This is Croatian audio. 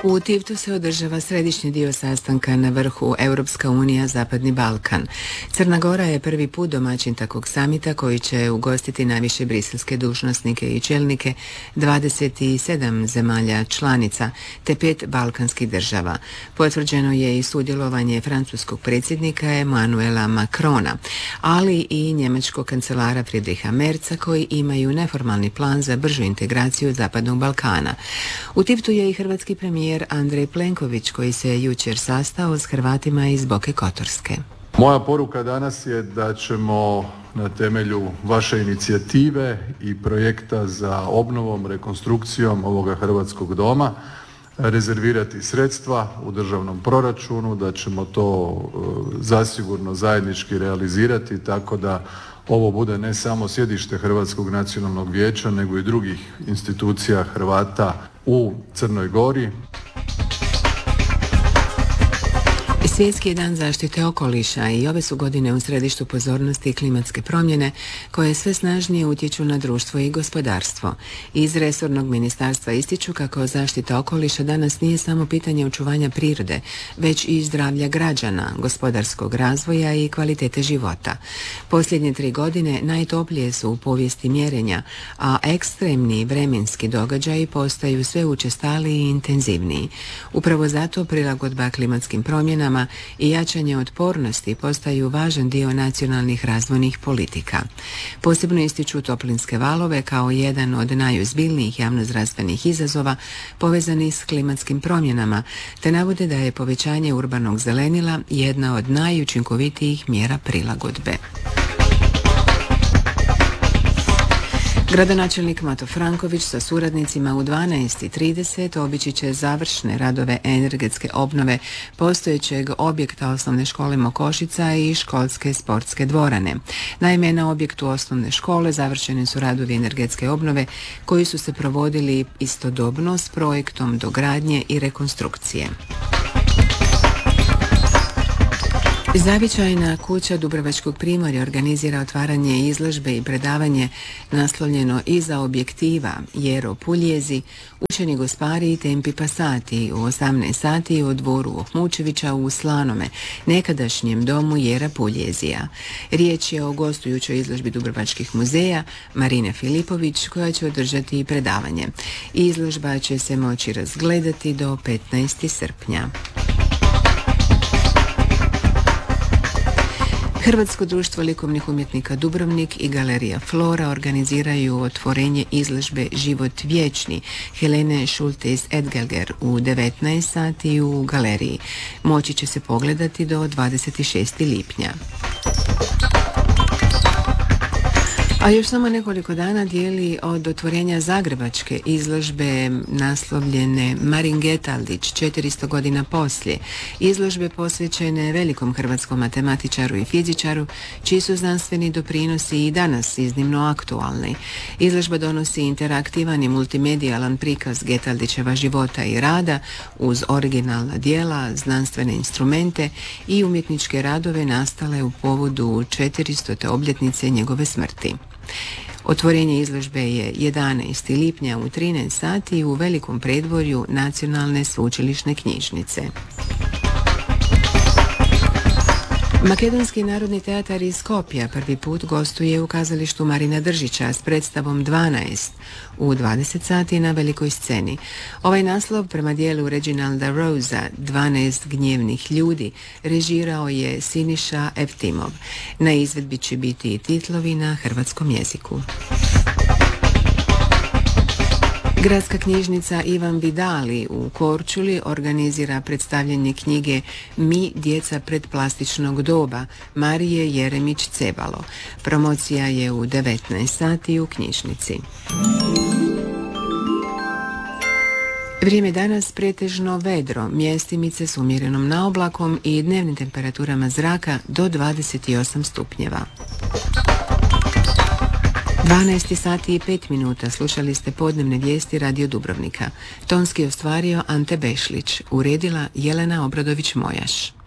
U Tivtu se održava središnji dio sastanka na vrhu Europska unija Zapadni Balkan. Crna Gora je prvi put domaćin takvog samita koji će ugostiti najviše briselske dužnosnike i čelnike 27 zemalja članica te 5 balkanskih država. Potvrđeno je i sudjelovanje francuskog predsjednika Emmanuela Macrona, ali i njemačkog kancelara Friedricha Merza koji imaju neformalni plan za bržu integraciju Zapadnog Balkana. U Tivtu je i hrvatski premijer Andrej Plenković koji se jučer sastao s Hrvatima iz Boke Kotorske. Moja poruka danas je da ćemo na temelju vaše inicijative i projekta za obnovom, rekonstrukcijom ovoga Hrvatskog doma rezervirati sredstva u državnom proračunu, da ćemo to zasigurno zajednički realizirati tako da ovo bude ne samo sjedište Hrvatskog nacionalnog vijeća nego i drugih institucija Hrvata u Crnoj Gori. Svjetski je dan zaštite okoliša i ove su godine u središtu pozornosti klimatske promjene koje sve snažnije utječu na društvo i gospodarstvo. Iz resornog ministarstva ističu kako zaštita okoliša danas nije samo pitanje očuvanja prirode, već i zdravlja građana, gospodarskog razvoja i kvalitete života. Posljednje 3 godine najtoplije su u povijesti mjerenja, a ekstremni vremenski događaji postaju sve učestaliji i intenzivniji. Upravo zato prilagodba klimatskim promjenama i jačanje otpornosti postaju važan dio nacionalnih razvojnih politika. Posebno ističu toplinske valove kao jedan od najozbiljnijih javnozdravstvenih izazova povezani s klimatskim promjenama, te navode da je povećanje urbanog zelenila jedna od najučinkovitijih mjera prilagodbe. Gradonačelnik Mato Franković sa suradnicima u 12:30 obići će završne radove energetske obnove postojećeg objekta osnovne škole Mokošica i školske sportske dvorane. Naime, na objektu osnovne škole završeni su radovi energetske obnove koji su se provodili istodobno s projektom dogradnje i rekonstrukcije. Zavičajna kuća Dubrovačkog primorja organizira otvaranje izložbe i predavanje naslovljeno Iza objektiva Jero Puljezi, učeni gospari i tempi pasati u 18 sati u dvoru Ohmučevića u Slanome, nekadašnjem domu Jera Puljezija. Riječ je o gostujućoj izložbi Dubrovačkih muzeja Marine Filipović koja će održati i predavanje. Izložba će se moći razgledati do 15. srpnja. Hrvatsko društvo likovnih umjetnika Dubrovnik i Galerija Flora organiziraju otvorenje izložbe Život vječni Helene Schultes-Edgelger u 19 sati u galeriji. Moći će se pogledati do 26. lipnja. A još samo nekoliko dana dijeli od otvorenja zagrebačke izložbe naslovljene Marin Getaldić 400 godina poslije. Izložbe posvećene velikom hrvatskom matematičaru i fizičaru, čiji su znanstveni doprinosi i danas iznimno aktualni. Izložba donosi interaktivan i multimedijalan prikaz Getaldićeva života i rada uz originalna djela, znanstvene instrumente i umjetničke radove nastale u povodu 400. obljetnice njegove smrti. Otvorenje izložbe je 11. lipnja u 13 sati u velikom predvorju Nacionalne sveučilišne knjižnice. Makedonski narodni teatar iz Skopja prvi put gostuje u kazalištu Marina Držića s predstavom 12 u 20 sati na velikoj sceni. Ovaj naslov prema dijelu Reginalda Rosa 12 gnjevnih ljudi režirao je Siniša Evtimov. Na izvedbi će biti i titlovi na hrvatskom jeziku. Gradska knjižnica Ivan Vidali u Korčuli organizira predstavljanje knjige Mi, djeca predplastičnog doba Marije Jeremić-Cebalo. Promocija je u 19 sati u knjižnici. Vrijeme danas pretežno vedro, mjestimice s umjerenom naoblakom i dnevnim temperaturama zraka do 28 stupnjeva. 12 sati i 5 minuta slušali ste podnevne vijesti Radio Dubrovnika. Tonski ostvario Ante Bešlić, uredila Jelena Obradović-Mojaš.